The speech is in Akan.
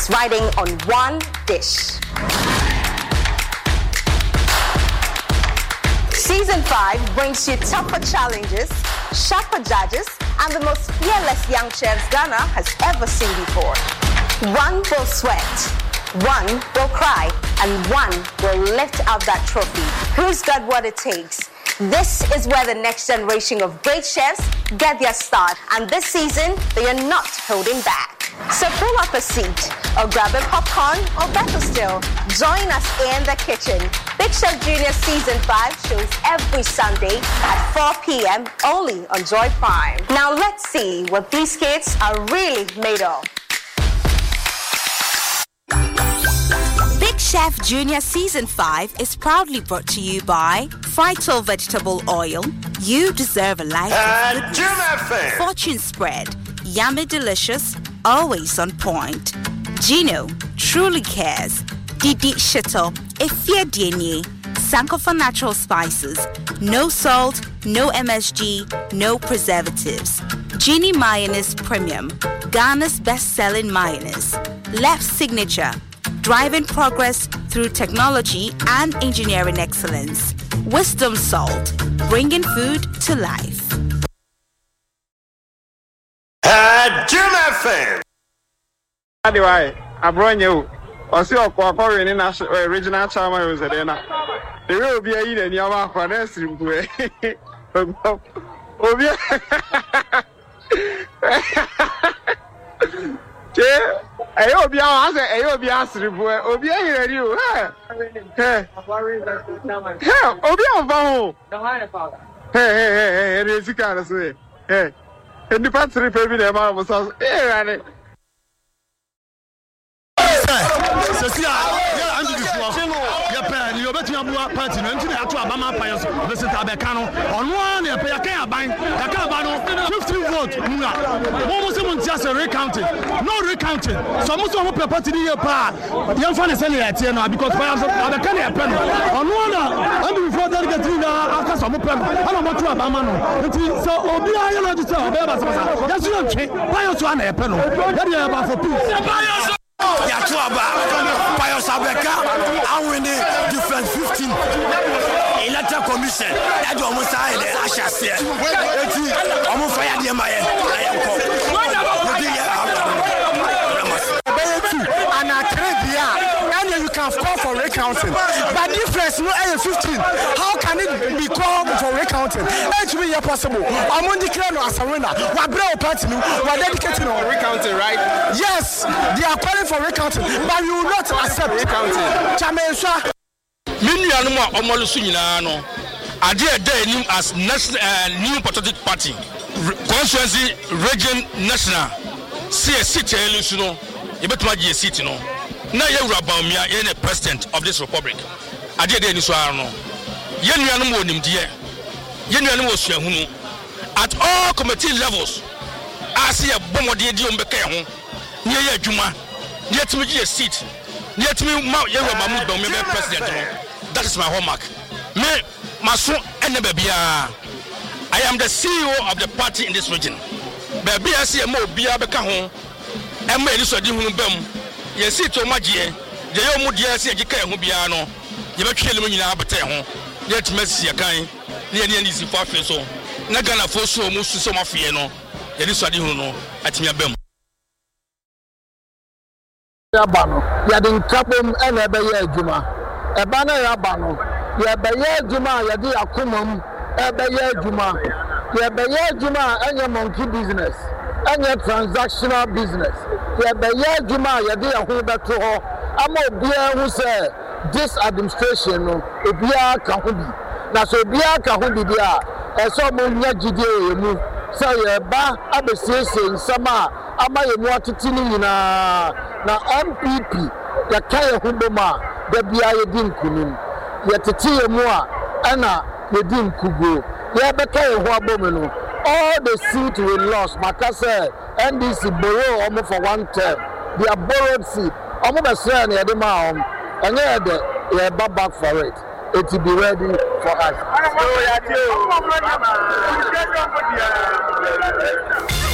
is riding on one dish. Season 5 brings you tougher challenges, sharper judges, and the most fearless young chefs Ghana has ever seen before. One will sweat, one will cry, and one will lift up that trophy. Who's got what it takes? This is where the next generation of great chefs get their start, and this season, they are not holding back. So pull up a seat, or grab a popcorn, or better still, join us in the kitchen. Big Chef Junior Season 5 shows every Sunday at 4 p.m. only on Joy Prime. Now let's see what these kids are really made of. Big Chef Junior Season 5 is proudly brought to you by Frital Vegetable Oil. You deserve a life of goodness. Fortune Spread. Yummy delicious, always on point. Gino truly cares. Didi Shito, Efia Dienye, Sankofa Natural Spices, no salt, no MSG, no preservatives. Genie Mayonnaise Premium, Ghana's best-selling mayonnaise. Left Signature, driving progress through technology and engineering excellence. Wisdom Salt, bringing food to life. Jim FM. Anyway, I brought you. I see a quarter in original charmer was there now. There will be a year in your finance. I hope you are asking for Obia. You, hey, it is a kind of say, hey. And the past 3 baby, the man was hey, you bet you have a party and to Abama Payos, visit Abacano, on one, a Payacabine, 15 votes. Almost just a recounting, no recounting. So, most of the party in your part, young fan is only at Tiana because Abacani pen on one, and before that, get in after some pen. I don't want to Abamano. So, Obia, you know, that's your chain. Payos one a pen. That you have for peace. Pius Abeka, I win the different 15 electoral commission. I do almost say the Asha said. I'm fire the Maya. And I and you can call for recounting. But difference no 15. How can it be called for recounting? It will be possible. I'm on the declare as a winner. We're brave party. We're dedicating on recounting, right? Yes, they are calling for recounting, but you will not accept recounting. Chamesha. Many animal Omolusunina no. I did day as New Patriotic Party, Constituency Region National. See a city, Luciano. You better make a city, no. Now you are about me, you're the president of this republic. I did any so I don't know. You know him, dear. You know him, at all committee levels. I see a bomb dear Dion near Juma, near to me a seat, near to me, Mount Yamamu, president. That is my homework. Me, my son, and the baby. I am the CEO of the party in this region. Baby, I see a more beer become. And made this a different bum. You see to my dear, the young dear say you can't be no. You may kill me in our baton. Yet, Messi, a kind, near the easy for so. Nagana for so most to some of you know. It is what you know at me a bum. Yabano, Yadin Kabum and Ebeye Juma. Ebana Yabano, Yabeye Juma, Yadi Akumum, Ebeye Juma, Yabeye Juma, and your monkey business. And your transactional business. Yabeye Juma, Yadi Ahuba. I'm a beer who say this administration, a beer Kahubi. Now, so beer Kahubi, and so many Jide, say, Ba, Abbe, Sama, Ama, Watitini, na MPP, the Kaya Huboma, the Bia Din Kunum, yet the Tia Moa, Anna, the Din Kugo, Yabaka Wabomino. All the seats we lost, Makasa, NDC borrow almost for 1 term. They are borrowed seat. Almost a certain Yadima, and they're back for it. It will be ready for us.